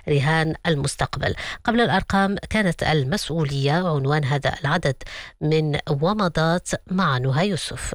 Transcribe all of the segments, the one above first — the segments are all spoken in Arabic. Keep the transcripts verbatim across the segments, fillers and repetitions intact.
رهان المستقبل. قبل الأرقام كانت المسؤولية عنوان هذا العدد من ومضات مع نهى يوسف.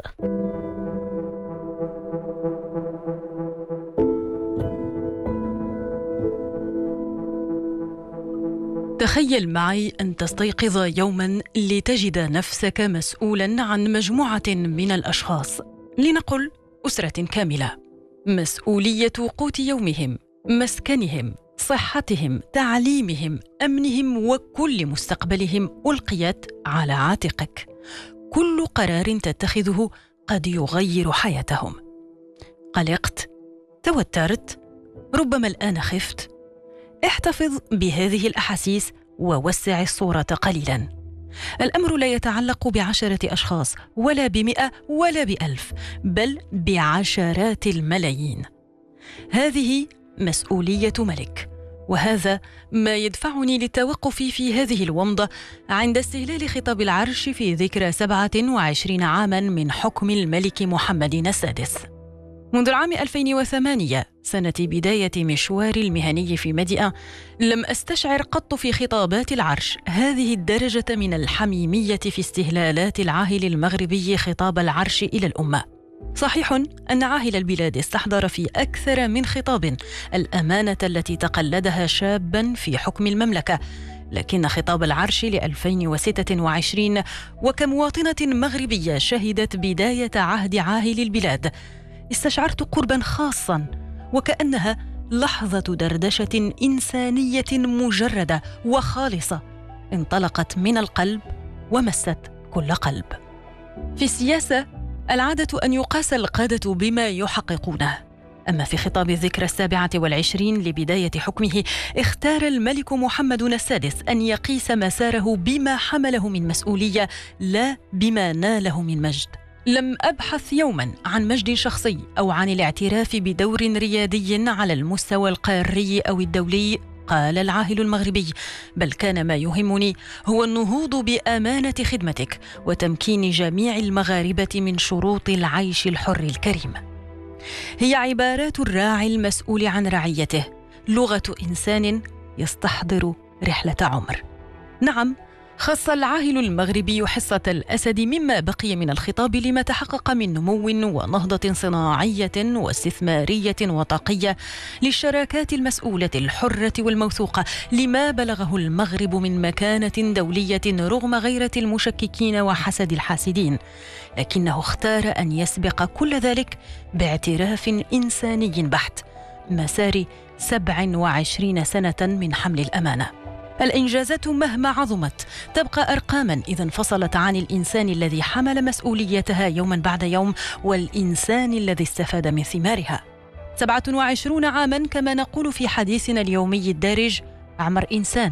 تخيل معي أن تستيقظ يوما لتجد نفسك مسؤولا عن مجموعة من الأشخاص، لنقل أسرة كاملة، مسؤولية قوت يومهم، مسكنهم، صحتهم، تعليمهم، أمنهم وكل مستقبلهم ألقيت على عاتقك. كل قرار تتخذه قد يغير حياتهم. قلقت، توترت، ربما الآن خفت. احتفظ بهذه الأحاسيس ووسع الصورة قليلاً. الأمر لا يتعلق بعشرة أشخاص ولا بمئة ولا بألف، بل بعشرات الملايين. هذه مسؤولية ملك، وهذا ما يدفعني للتوقف في هذه الومضة عند استهلال خطاب العرش في ذكرى سبعة وعشرين عاماً من حكم الملك محمد السادس. منذ العام ألفين وثمانية، سنة بداية مشواري المهني في ميديا، لم أستشعر قط في خطابات العرش هذه الدرجة من الحميمية في استهلالات العاهل المغربي خطاب العرش إلى الأمة. صحيح أن عاهل البلاد استحضر في أكثر من خطاب الأمانة التي تقلدها شابا في حكم المملكة، لكن خطاب العرش لألفين وستة وعشرين وكمواطنة مغربية شهدت بداية عهد عاهل البلاد، استشعرت قرباً خاصاً، وكأنها لحظة دردشة إنسانية مجردة وخالصة انطلقت من القلب ومست كل قلب. في السياسة العادة أن يقاس القادة بما يحققونه، أما في خطاب الذكرى السابعة والعشرين لبداية حكمه اختار الملك محمد السادس أن يقيس مساره بما حمله من مسؤولية لا بما ناله من مجد. لم أبحث يوماً عن مجد شخصي أو عن الاعتراف بدور ريادي على المستوى القاري أو الدولي، قال العاهل المغربي، بل كان ما يهمني هو النهوض بأمانة خدمتك وتمكين جميع المغاربة من شروط العيش الحر الكريم. هي عبارات الراعي المسؤول عن رعيته، لغة إنسان يستحضر رحلة عمر. نعم، خص العاهل المغربي حصة الأسد مما بقي من الخطاب لما تحقق من نمو ونهضة صناعية واستثمارية وطاقية للشراكات المسؤولة الحرة والموثوقة، لما بلغه المغرب من مكانة دولية رغم غيرة المشككين وحسد الحاسدين، لكنه اختار أن يسبق كل ذلك باعتراف إنساني بحت، مسار سبع وعشرين سنة من حمل الأمانة. الإنجازات مهما عظمت تبقى أرقاماً إذا انفصلت عن الإنسان الذي حمل مسؤوليتها يوماً بعد يوم والإنسان الذي استفاد من ثمارها. سبعة وعشرون عاماً كما نقول في حديثنا اليومي الدارج أعمر إنسان،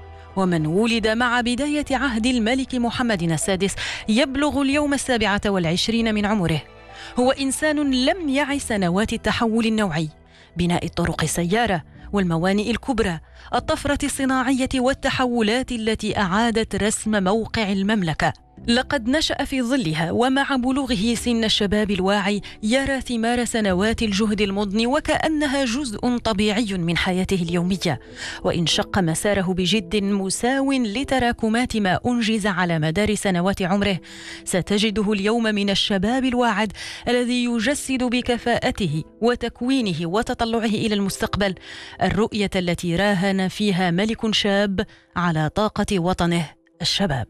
ومن ولد مع بداية عهد الملك محمد السادس يبلغ اليوم السابعة والعشرين من عمره هو إنسان لم يعي سنوات التحول النوعي، بناء الطرق السيارة والموانئ الكبرى، الطفرة الصناعية والتحولات التي أعادت رسم موقع المملكة. لقد نشأ في ظلها، ومع بلوغه سن الشباب الواعي يرى ثمار سنوات الجهد المضني وكأنها جزء طبيعي من حياته اليومية. وإن شق مساره بجد مساو لتراكمات ما أنجز على مدار سنوات عمره، ستجده اليوم من الشباب الواعد الذي يجسد بكفاءته وتكوينه وتطلعه إلى المستقبل الرؤية التي راهن فيها ملك شاب على طاقة وطنه الشباب.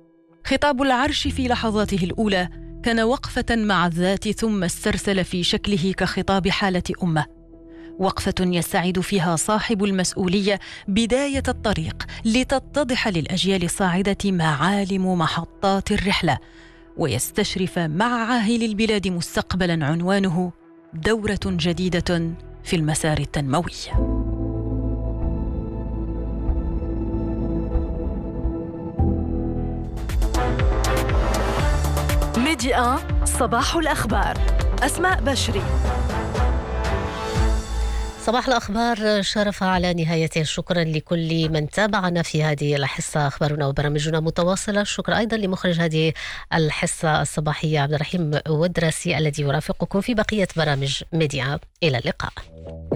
خطاب العرش في لحظاته الأولى كان وقفة مع الذات، ثم استرسل في شكله كخطاب حالة أمة، وقفة يستعيد فيها صاحب المسؤولية بداية الطريق لتتضح للأجيال الصاعدة معالم محطات الرحلة، ويستشرف مع عاهل البلاد مستقبلا عنوانه دورة جديدة في المسار التنموي. ميديا صباح الأخبار، أسماء بشري. صباح الأخبار شرف على نهايته. شكرا لكل من تابعنا في هذه الحصة، أخبارنا وبرامجنا متواصلة. شكرا أيضا لمخرج هذه الحصة الصباحية عبد الرحيم ودراسي الذي يرافقكم في بقية برامج ميديا. إلى اللقاء.